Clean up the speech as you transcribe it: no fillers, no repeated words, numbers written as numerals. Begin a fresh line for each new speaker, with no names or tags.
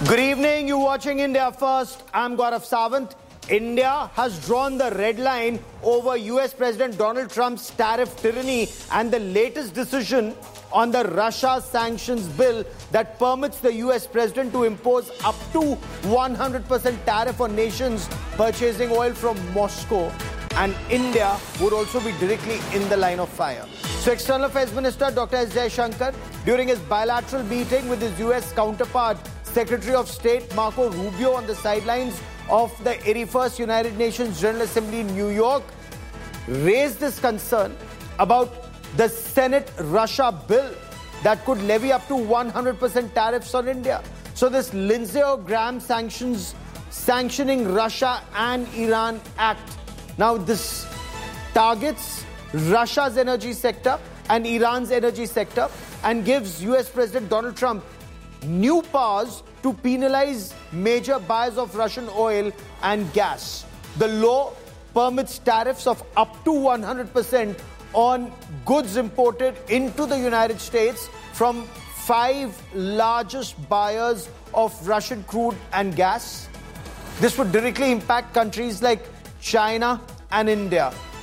Good evening, you're watching India First. I'm Gaurav Sawant. India has drawn the red line over US President Donald Trump's tariff tyranny and the latest decision on the Russia sanctions bill that permits the US President to impose up to 100% tariff on nations purchasing oil from Moscow. And India would also be directly in the line of fire. So External Affairs Minister Dr. S. Jaishankar, during his bilateral meeting with his US counterpart, Secretary of State Marco Rubio, on the sidelines of the 81st United Nations General Assembly in New York, raised this concern about the Senate Russia bill that could levy up to 100% tariffs on India. So this Lindsey Graham sanctioning Russia and Iran Act. Now this targets Russia's energy sector and Iran's energy sector and gives US President Donald Trump new powers to penalize major buyers of Russian oil and gas. The law permits tariffs of up to 100% on goods imported into the United States from 5 largest buyers of Russian crude and gas. This would directly impact countries like China and India.